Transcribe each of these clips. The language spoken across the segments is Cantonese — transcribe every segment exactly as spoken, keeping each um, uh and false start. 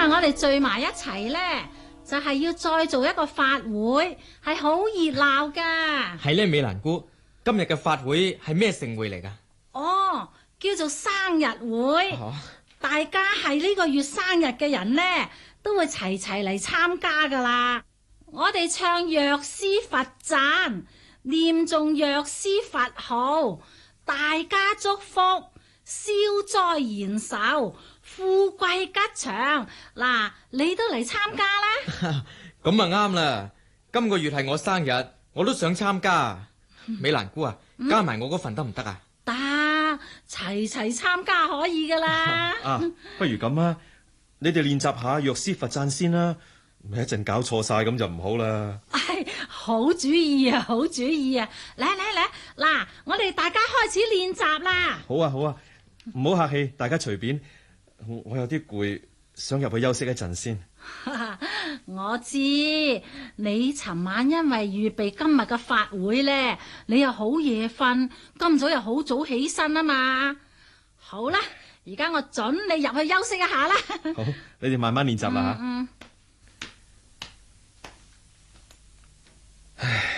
日我哋聚埋一齊呢，就係要再做一個法會，係好熱鬧噶。 係呢，美蘭姑，今日嘅法會係咩盛會嚟噶？ 哦，叫做生日會。 啊、 大家係呢個月生日嘅人呢，都會齊齊嚟參加噶啦。我哋唱藥師佛讚，念誦藥師佛號，大家祝福，消災延壽，富貴吉祥。嗱，你都嚟參加啦。 咁啊啱啦，今個月係我生日，我都想參加。美蘭姑啊，嗯、加埋我嗰份得唔得啊？ 得，齊齊參加可以噶啦。 啊，不如咁啊，你哋練習下藥師佛讚先啦。咪一陣搞錯晒咁就唔好啦。 唉，好主意啊，好主意啊！嚟嚟嚟，嗱，我哋大家開始練習啦。 好啊好啊，唔好客氣，大家隨便。我，我有啲攰，想入去休息一陣先。 我知你尋晚因為預備今日嘅法會咧，你又好夜瞓，今早又好早起身啊嘛。好啦，而家我准你入去休息一下啦。 好，你哋慢慢練習啦吓。 嗯嗯唉，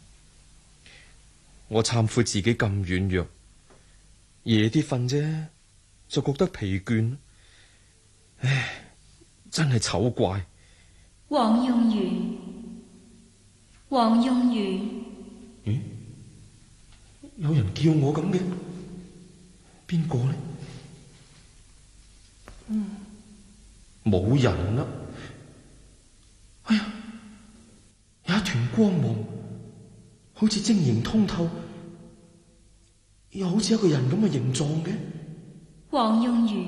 我懺悔自己咁軟弱，夜啲瞓啫，就覺得疲倦。唉，真係醜怪。 黃用如，黃用如。 咦？有人叫我咁嘅？邊個呢？嗯，冇人啦。哎呀！有一團光芒，好似晶瑩通透，又好似一個人咁嘅形狀嘅。 黃用如，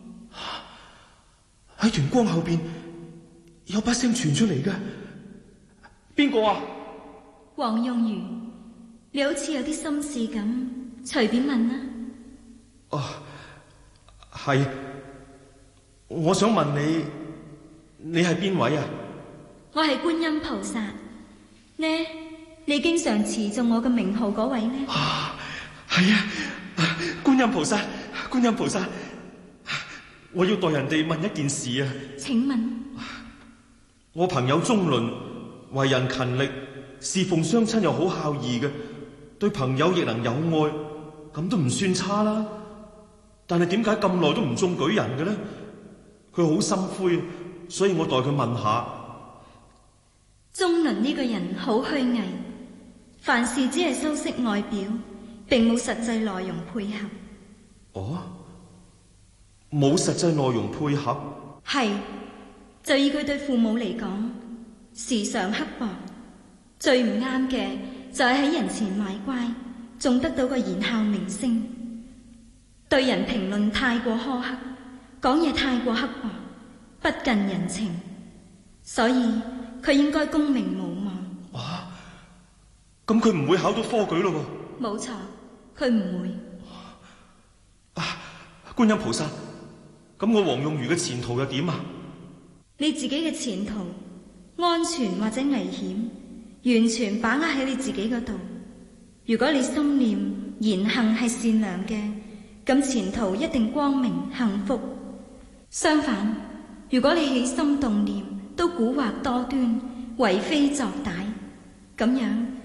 喺團光後邊有把聲傳出嚟嘅，邊個啊？ 黃用如，你好似有啲心事咁，隨便問啦。 哦，係，我想問你，你係邊位啊？ 我係觀音菩薩。呢，你經常持誦我嘅名號嗰位呢？ 啊，係啊，觀音菩薩，觀音菩薩，我要代人哋問一件事啊。 請問， 我朋友中倫為人勤力，侍奉雙親又好孝義嘅，對朋友亦能有愛，咁都唔算差啦。但係點解咁耐都唔中舉人嘅呢？佢好心灰，所以我代佢問下。 中倫呢個人好虛偽，凡事只係修飾外表，並冇實際內容配合。 哦，冇實際內容配合？ 係，就以佢對父母嚟講，時常刻薄，最唔啱嘅就係喺人前賣乖，仲得到個言孝名聲。對人評論太過苛刻，講嘢太過刻薄，不近人情，所以佢應該功名無望。 啊，咁佢唔會考到科舉咯？ 冇錯，佢唔會。 啊，觀音菩薩，咁我黃用如嘅前途又點啊？ 你自己嘅前途安全或者危險，完全把握喺你自己嗰度。如果你心念言行係善良嘅，咁前途一定光明幸福。相反，如果你起心動念都蠱惑多端，為非作歹，咁樣